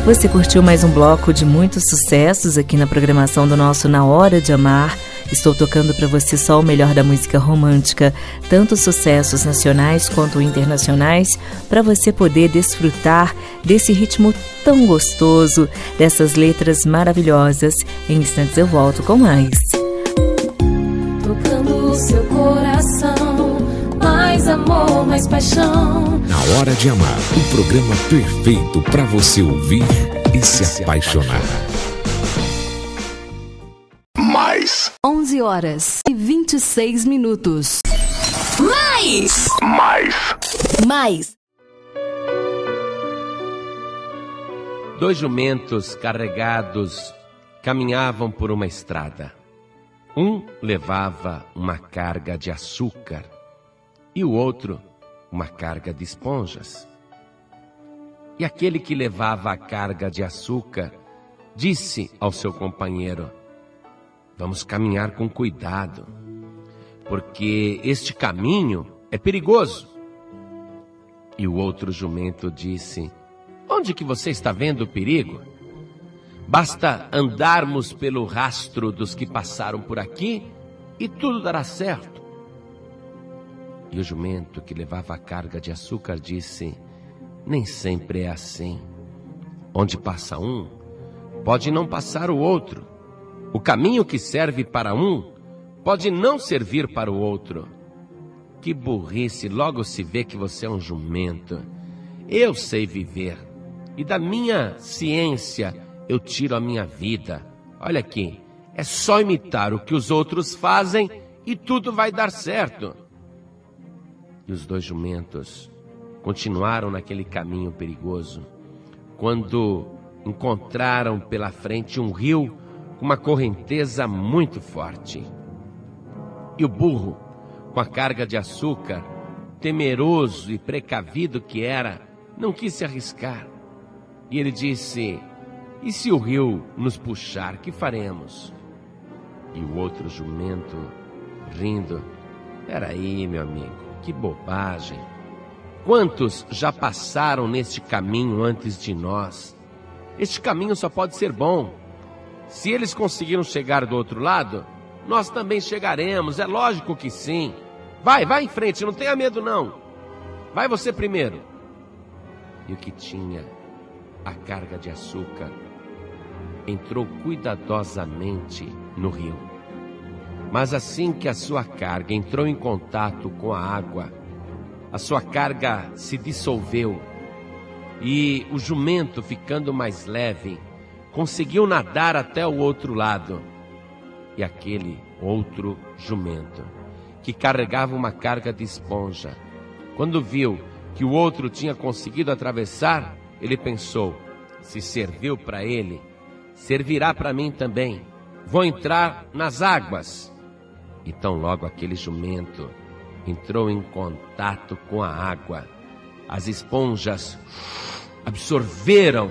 Você curtiu mais um bloco de muitos sucessos aqui na programação do nosso Na Hora de Amar. Estou tocando para você só o melhor da música romântica, tanto sucessos nacionais quanto internacionais, para você poder desfrutar desse ritmo tão gostoso, dessas letras maravilhosas. Em instantes eu volto com mais. Tocando o seu coração, mais amor, mais paixão. Na Hora de Amar, o programa perfeito para você ouvir e se apaixonar. 11 horas e 26 minutos. Mais. Dois jumentos carregados caminhavam por uma estrada. Um levava uma carga de açúcar e o outro uma carga de esponjas. E aquele que levava a carga de açúcar disse ao seu companheiro: vamos caminhar com cuidado, porque este caminho é perigoso. E o outro jumento disse: onde que você está vendo o perigo? Basta andarmos pelo rastro dos que passaram por aqui e tudo dará certo. E o jumento que levava a carga de açúcar disse: nem sempre é assim. Onde passa um, pode não passar o outro. O caminho que serve para um pode não servir para o outro. Que burrice, logo se vê que você é um jumento. Eu sei viver, e da minha ciência eu tiro a minha vida. Olha aqui, é só imitar o que os outros fazem e tudo vai dar certo. E os dois jumentos continuaram naquele caminho perigoso, quando encontraram pela frente um rio com uma correnteza muito forte. E o burro, com a carga de açúcar, temeroso e precavido que era, não quis se arriscar. E ele disse: e se o rio nos puxar, que faremos? E o outro jumento, rindo: peraí, meu amigo, que bobagem. Quantos já passaram neste caminho antes de nós? Este caminho só pode ser bom. Se eles conseguiram chegar do outro lado, nós também chegaremos, é lógico que sim. Vai em frente, não tenha medo não. Vai você primeiro. E o que tinha a carga de açúcar entrou cuidadosamente no rio. Mas assim que a sua carga entrou em contato com a água, a sua carga se dissolveu e o jumento, ficando mais leve, conseguiu nadar até o outro lado. E aquele outro jumento, que carregava uma carga de esponja, quando viu que o outro tinha conseguido atravessar, ele pensou: se serviu para ele, servirá para mim também. Vou entrar nas águas. Então logo aquele jumento entrou em contato com a água, as esponjas absorveram